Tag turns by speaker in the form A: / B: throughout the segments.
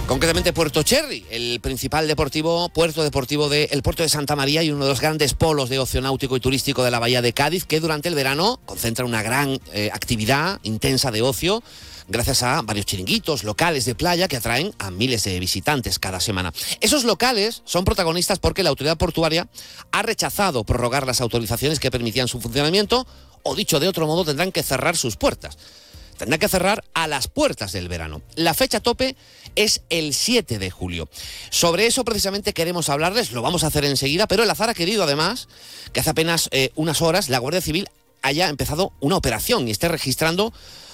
A: Concretamente Puerto Cherry, el principal puerto deportivo del puerto de Santa María y uno de los grandes polos de ocio náutico y turístico de la bahía de Cádiz, que durante el verano concentra una gran actividad intensa de ocio, gracias a varios chiringuitos, locales de playa que atraen a miles de visitantes cada semana. Esos locales son protagonistas porque la autoridad portuaria ha rechazado prorrogar las autorizaciones que permitían su funcionamiento, o dicho de otro modo, tendrán que cerrar sus puertas. Tendrá que cerrar a las puertas del verano. La fecha tope es el 7 de julio. Sobre eso precisamente queremos hablarles, lo vamos a hacer enseguida, pero el azar ha querido además que hace apenas unas horas la Guardia Civil haya empezado una operación y esté registrando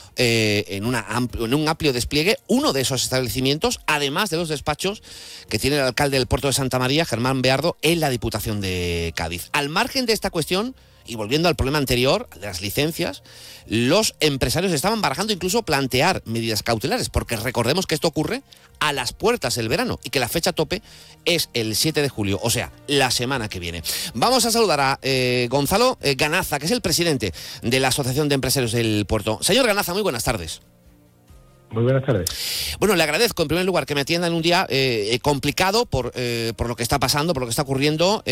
A: en un amplio despliegue uno de esos establecimientos, además de los despachos que tiene el alcalde del puerto de Santa María, Germán Beardo, en la Diputación de Cádiz. Al margen de esta cuestión, y volviendo al problema anterior, de las licencias, los empresarios estaban barajando incluso plantear medidas cautelares, porque recordemos que esto ocurre a las puertas del verano y que la fecha tope es el 7 de julio, o sea, la semana que viene. Vamos a saludar a Gonzalo Ganaza, que es el presidente de la Asociación de Empresarios del Puerto. Señor Ganaza, muy buenas tardes.
B: Muy buenas tardes.
A: Bueno, le agradezco en primer lugar que me atienda en un día complicado por lo que está pasando, por lo que está ocurriendo,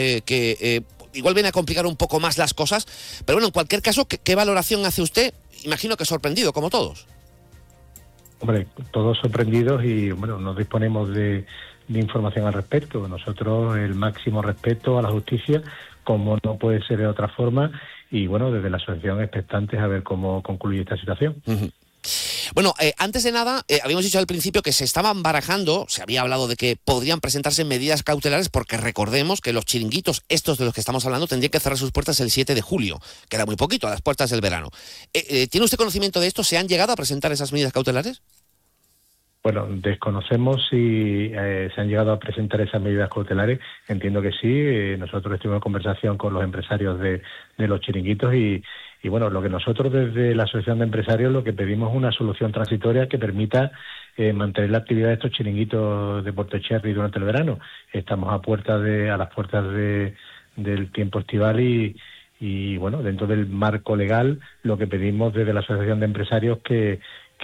A: igual viene a complicar un poco más las cosas, pero bueno, en cualquier caso, ¿qué valoración hace usted? Imagino que sorprendido, como todos.
B: Hombre, todos sorprendidos y bueno, no disponemos de información al respecto. Nosotros el máximo respeto a la justicia, como no puede ser de otra forma, y bueno, desde la asociación expectantes a ver cómo concluye esta situación.
A: Uh-huh. Bueno, antes de nada, habíamos dicho al principio que se estaban barajando, se había hablado de que podrían presentarse medidas cautelares, porque recordemos que los chiringuitos, estos de los que estamos hablando, tendrían que cerrar sus puertas el 7 de julio. Queda muy poquito, a las puertas del verano. ¿Tiene usted conocimiento de esto? ¿Se han llegado a presentar esas medidas cautelares?
B: Bueno, desconocemos si se han llegado a presentar esas medidas cautelares. Entiendo que sí. Nosotros estuvimos en conversación con los empresarios de los chiringuitos y bueno, lo que nosotros desde la Asociación de Empresarios lo que pedimos es una solución transitoria que permita mantener la actividad de estos chiringuitos de Puerto Cherry durante el verano. Estamos a las puertas del tiempo estival y bueno, dentro del marco legal lo que pedimos desde la Asociación de Empresarios que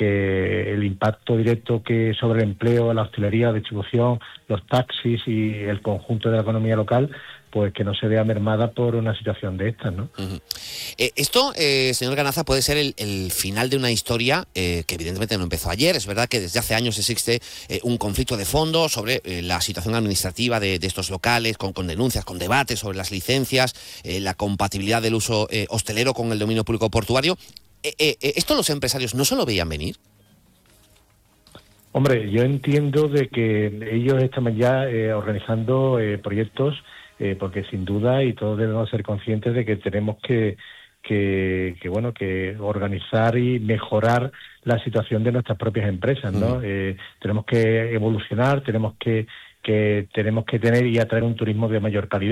B: el impacto directo que sobre el empleo, la hostelería, la distribución, los taxis y el conjunto de la economía local, pues que no se vea mermada por una situación de estas, ¿no?
A: Uh-huh. Esto, señor Ganaza, puede ser el final de una historia que evidentemente no empezó ayer. Es verdad que desde hace años existe un conflicto de fondo sobre la situación administrativa de estos locales, con denuncias, con debates sobre las licencias, la compatibilidad del uso hostelero con el dominio público portuario. ¿Esto los empresarios no se lo veían venir?
B: Hombre, yo entiendo de que ellos están ya organizando proyectos, porque sin duda y todos debemos ser conscientes de que tenemos que organizar y mejorar la situación de nuestras propias empresas, ¿no? Tenemos que evolucionar, tenemos que tener y atraer un turismo de mayor calidad.